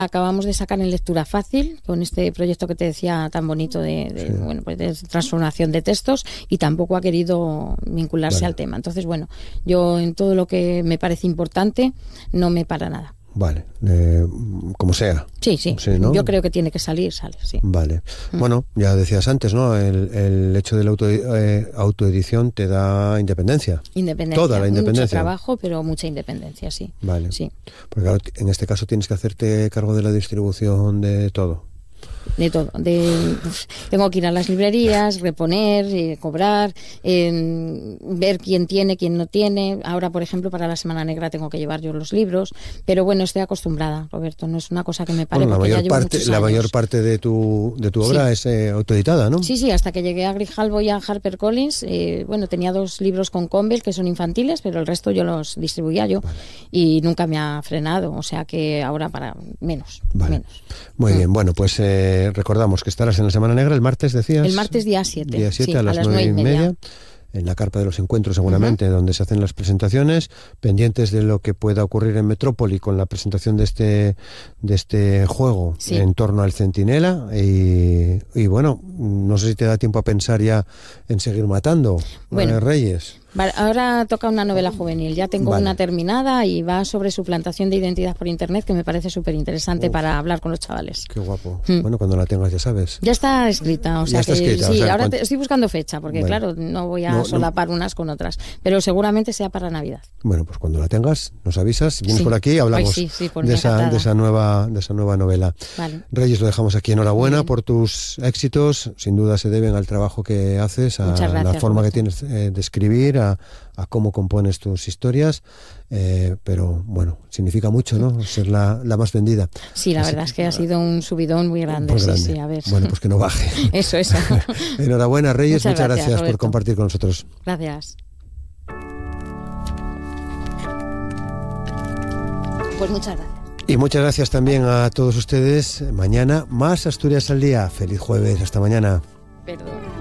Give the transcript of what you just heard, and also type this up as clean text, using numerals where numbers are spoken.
Acabamos de sacar en lectura fácil con este proyecto que te decía tan bonito de transformación de textos, y tampoco ha querido vincularse al tema. Entonces, bueno, yo en todo lo que me parece importante no me para nada. Vale, como sea. Sí, ¿no? Yo creo que tiene que salir, sale, sí. Vale. Bueno, ya decías antes, ¿no? El hecho de la autoedición te da independencia. Toda la independencia. Mucho trabajo, pero mucha independencia, sí. Vale. Sí. Porque claro, en este caso tienes que hacerte cargo de la distribución de todo. De todo. Tengo que ir a las librerías, reponer, cobrar, ver quién tiene, quién no tiene. Ahora, por ejemplo, para la Semana Negra tengo que llevar yo los libros, pero bueno, estoy acostumbrada, Roberto, no es una cosa que me pare. Bueno, la mayor parte de tu obra es autoeditada, ¿no? Sí, hasta que llegué a Grijalbo y a HarperCollins, tenía 2 libros con Campbell que son infantiles, pero el resto yo los distribuía yo, y nunca me ha frenado, o sea que ahora para menos. Muy bien, bueno, pues recordamos que estarás en la Semana Negra el martes, decías. El martes día 7. Día 7 a las 9:30. En la carpa de los encuentros, seguramente, donde se hacen las presentaciones, pendientes de lo que pueda ocurrir en Metrópoli con la presentación de este juego en torno al Centinela. Y bueno, no sé si te da tiempo a pensar ya en seguir matando Reyes. Vale, ahora toca una novela juvenil, ya tengo una terminada y va sobre suplantación de identidad por internet, que me parece súper interesante para hablar con los chavales. Qué guapo. Bueno, cuando la tengas ya sabes. Ya está escrita, ahora estoy buscando fecha, porque claro, no voy a solapar unas con otras, pero seguramente sea para Navidad. Bueno, pues cuando la tengas nos avisas, vienes por aquí y hablamos de esa nueva novela. Vale. Reyes, lo dejamos aquí. Enhorabuena por tus éxitos, sin duda se deben al trabajo que haces, a la forma que tienes de escribir, a cómo compones tus historias, pero bueno, significa mucho, ¿no? Ser la más vendida. Sí, la verdad es que ha sido un subidón muy grande. Sí, a ver. Bueno, pues que no baje. Eso. Enhorabuena, Reyes, muchas gracias por compartir con nosotros. Gracias. Pues muchas gracias. Y muchas gracias también a todos ustedes. Mañana más Asturias al Día. Feliz jueves, hasta mañana. Perdón.